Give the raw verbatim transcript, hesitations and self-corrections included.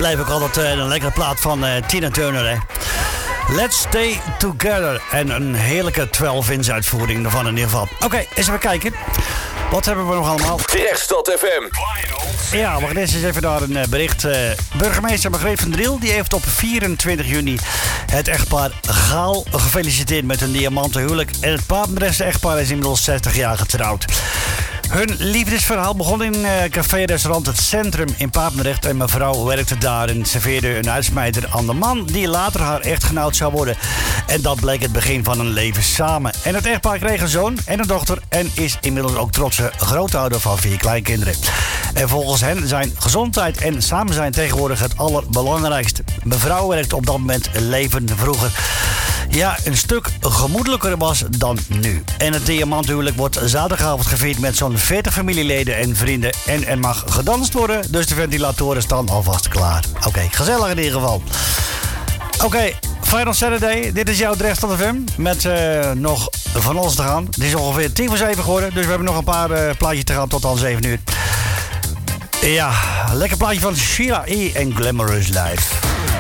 blijft ook altijd uh, een lekkere plaat van uh, Tina Turner, hè. Let's Stay Together. En een heerlijke twaalf-inch uitvoering ervan in ieder geval. Oké, okay, eens even kijken. Wat hebben we nog allemaal? Rechtstad F M. Ja, we gaan eerst eens even naar een uh, bericht. Uh, burgemeester Margreet van Driel die heeft op vierentwintig juni het echtpaar Gaal gefeliciteerd met hun diamanten huwelijk. En het Papendrechtse echtpaar is inmiddels zestig jaar getrouwd. Hun liefdesverhaal begon in uh, café-restaurant Het Centrum in Papendrecht. En mevrouw werkte daar en serveerde een uitsmijter aan de man die later haar echtgenoot zou worden. En dat bleek het begin van een leven samen. En het echtpaar kreeg een zoon en een dochter en is inmiddels ook trotse grootouder van vier kleinkinderen. En volgens hen zijn gezondheid en samen zijn tegenwoordig het allerbelangrijkste. Mevrouw werkte op dat moment leven vroeger. Ja, een stuk gemoedelijker was dan nu. En het diamanthuwelijk wordt zaterdagavond gevierd met zo'n veertig familieleden en vrienden. En er mag gedanst worden, dus de ventilatoren staan alvast klaar. Oké, okay, gezellig in ieder geval. Oké, okay, Final Saturday. Dit is jouw Rechtstad F M. Met uh, nog van alles te gaan. Het is ongeveer tien voor zeven geworden, dus we hebben nog een paar uh, plaatjes te gaan tot aan zeven uur. Ja, lekker plaatje van Sheila E. en Glamorous Life.